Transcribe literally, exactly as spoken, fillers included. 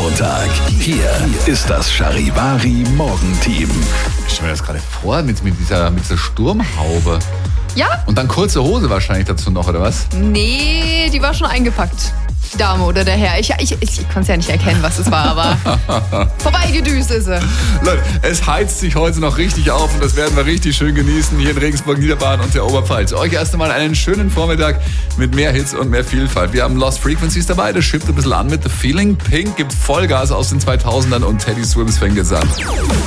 Montag. Hier ist das Charivari Morgenteam. Ich stelle mir das gerade vor mit, mit, dieser, mit dieser Sturmhaube. Ja? Und dann kurze Hose wahrscheinlich dazu noch, oder was? Nee, die war schon eingepackt. Die Dame oder der Herr. Ich, ich, ich, ich konnte es ja nicht erkennen, was es war, aber vorbeigedüst ist sie. Leute, es heizt sich heute noch richtig auf und das werden wir richtig schön genießen hier in Regensburg, Niederbayern und der Oberpfalz. Euch erst einmal einen schönen Vormittag mit mehr Hits und mehr Vielfalt. Wir haben Lost Frequencies dabei, das schippt ein bisschen an mit The Feeling. Pink gibt Vollgas aus den zweitausendern und Teddy Swims fängt jetzt an.